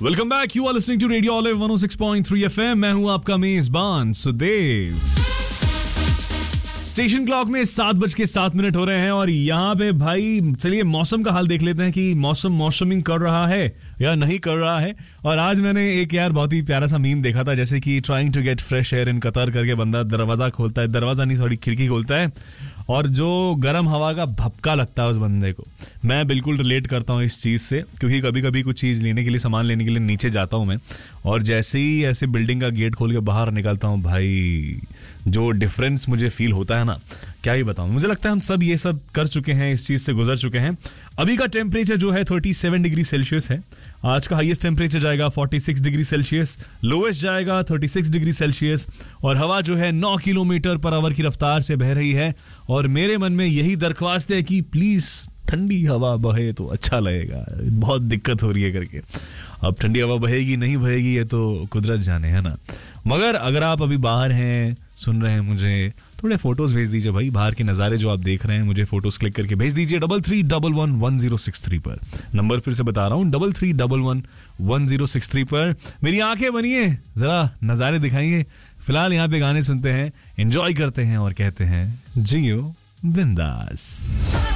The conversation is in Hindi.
Welcome back, you are listening to radio olive 106.3 FM। मैं हूं आपका मेजबान सुदेव। स्टेशन क्लॉक में 7:07 हो रहे हैं और यहाँ पे भाई चलिए मौसम का हाल देख लेते हैं कि मौसमिंग कर रहा है या नहीं कर रहा है। और आज मैंने एक यार बहुत ही प्यारा सा मीम देखा था, जैसे कि trying to get fresh air in Qatar करके बंदा दरवाजा खोलता है, दरवाजा नहीं थोड़ी खिड़की खोलता है और जो गर्म हवा का भपका लगता है उस बंदे को। मैं बिल्कुल रिलेट करता हूँ इस चीज़ से, क्योंकि कभी कभी कुछ चीज़ लेने के लिए, सामान लेने के लिए नीचे जाता हूँ मैं, और जैसे ही ऐसे बिल्डिंग का गेट खोल के बाहर निकलता हूँ भाई, जो डिफरेंस मुझे फील होता है ना, क्या ही बताऊं। मुझे लगता है हम सब ये सब कर चुके हैं, इस चीज से गुजर चुके हैं। अभी का टेम्परेचर जो है 37 डिग्री सेल्सियस है। आज का हाईएस्ट टेम्परेचर जाएगा 46 डिग्री सेल्सियस, लोएस्ट जाएगा 36 डिग्री सेल्सियस, और हवा जो है 9 किलोमीटर पर आवर की रफ्तार से बह रही है। और मेरे मन में यही दरख्वास्त है कि प्लीज ठंडी हवा बहे तो अच्छा लगेगा, बहुत दिक्कत हो रही है करके। अब ठंडी हवा बहेगी नहीं बहेगी ये तो कुदरत जाने, है ना। मगर अगर आप अभी बाहर हैं, सुन रहे हैं मुझे, थोड़े फोटोज भेज दीजिए भाई, बाहर के नज़ारे जो आप देख रहे हैं मुझे फोटोज क्लिक करके भेज दीजिए 33111063 पर। नंबर फिर से बता रहा हूँ 33111063 पर। मेरी आंखें बनिए, जरा नज़ारे दिखाइए। फिलहाल यहाँ पे गाने सुनते हैं, एंजॉय करते हैं और कहते हैं जियो बिंदास।